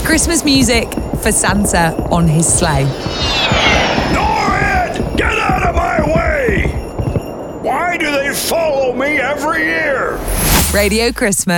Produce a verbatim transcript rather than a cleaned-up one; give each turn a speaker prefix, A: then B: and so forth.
A: Christmas music for Santa on his sleigh.
B: Norrid! Get out of my way! Why do they follow me every year?
A: Radio Christmas.